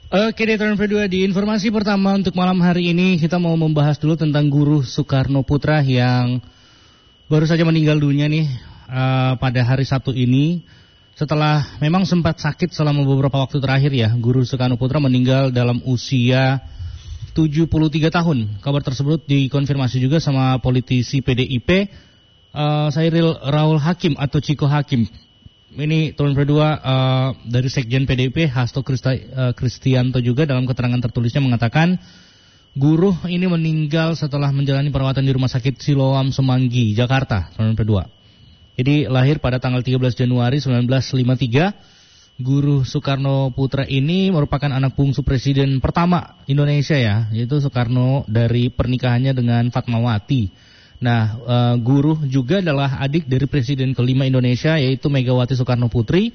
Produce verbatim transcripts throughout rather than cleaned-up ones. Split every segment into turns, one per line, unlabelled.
Oke deh, Turn dua di informasi pertama untuk malam hari ini kita mau membahas dulu tentang Guru Soekarno Putra yang baru saja meninggal dunia nih uh, pada hari Sabtu ini. Setelah memang sempat sakit selama beberapa waktu terakhir ya, Guru Soekarno Putra meninggal dalam usia tujuh puluh tiga tahun. Kabar tersebut dikonfirmasi juga sama politisi P D I P, uh, Sairil Raul Hakim atau Ciko Hakim. Ini Turn dua uh, dari Sekjen P D I P Hasto Kristianto uh, juga dalam keterangan tertulisnya mengatakan guru ini meninggal setelah menjalani perawatan di Rumah Sakit Siloam Semanggi, Jakarta. Turn dua. Jadi lahir pada tanggal tiga belas Januari seribu sembilan ratus lima puluh tiga. Guru Soekarno Putra ini merupakan anak bungsu presiden pertama Indonesia ya, yaitu Soekarno dari pernikahannya dengan Fatmawati. Nah, uh, Guru juga adalah adik dari Presiden kelima Indonesia, yaitu Megawati Soekarno Putri.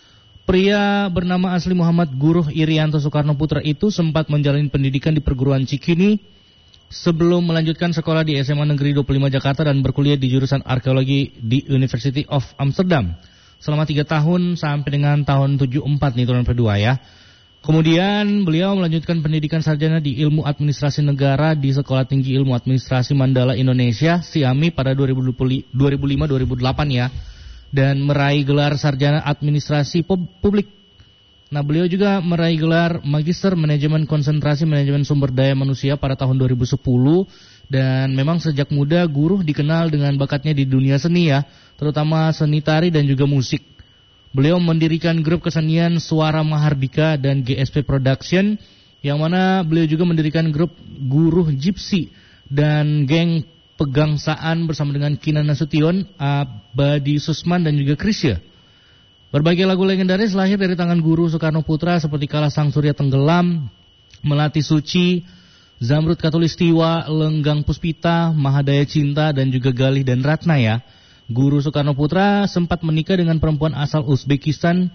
Pria bernama asli Muhammad Guruh Irianto Soekarno Putra itu sempat menjalani pendidikan di perguruan Cikini sebelum melanjutkan sekolah di S M A Negeri dua puluh lima Jakarta dan berkuliah di jurusan arkeologi di University of Amsterdam selama tiga tahun sampai dengan tahun tujuh puluh empat nih Turn dua ya. Kemudian beliau melanjutkan pendidikan sarjana di Ilmu Administrasi Negara di Sekolah Tinggi Ilmu Administrasi Mandala Indonesia, S I A M I pada dua ribu lima dua ribu delapan ya, dan meraih gelar sarjana administrasi publik. Nah, beliau juga meraih gelar Magister Manajemen Konsentrasi Manajemen Sumber Daya Manusia pada tahun dua ribu sepuluh, dan memang sejak muda Guru dikenal dengan bakatnya di dunia seni ya, terutama seni tari dan juga musik. Beliau mendirikan grup kesenian Suara Mahardika dan G S P Production, yang mana beliau juga mendirikan grup Guruh Gypsy dan geng Pegangsaan bersama dengan Kinan Nasution, Abadi Susman dan juga Krisya. Berbagai lagu legendaris lahir dari tangan Guru Soekarno Putra seperti Kala Sang Surya Tenggelam, Melati Suci, Zamrud Katulistiwa, Lenggang Puspita, Mahadaya Cinta dan juga Galih dan Ratna ya. Guru Soekarno Putra sempat menikah dengan perempuan asal Uzbekistan,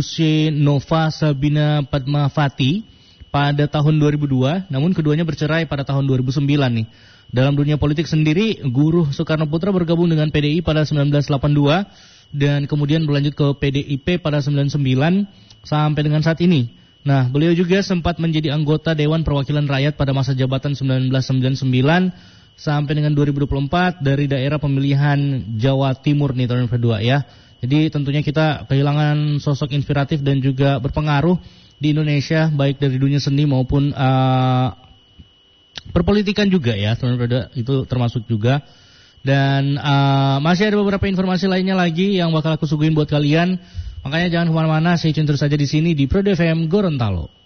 Gushenova Sabina Padmavati pada tahun dua ribu dua, namun keduanya bercerai pada tahun dua ribu sembilan nih. Dalam dunia politik sendiri, Guru Soekarno Putra bergabung dengan P D I pada seribu sembilan ratus delapan puluh dua dan kemudian berlanjut ke P D I P pada sembilan puluh sembilan sampai dengan saat ini. Nah, beliau juga sempat menjadi anggota Dewan Perwakilan Rakyat pada masa jabatan seribu sembilan ratus sembilan puluh sembilan sampai dengan dua ribu dua puluh empat dari daerah pemilihan Jawa Timur nih Turn dua ya. Jadi tentunya kita kehilangan sosok inspiratif dan juga berpengaruh di Indonesia baik dari dunia seni maupun uh, perpolitikan juga ya. Turn dua itu termasuk juga. Dan uh, masih ada beberapa informasi lainnya lagi yang bakal aku suguhin buat kalian. Makanya jangan kemana-mana, stay tune terus saja di sini di Pro F M Gorontalo.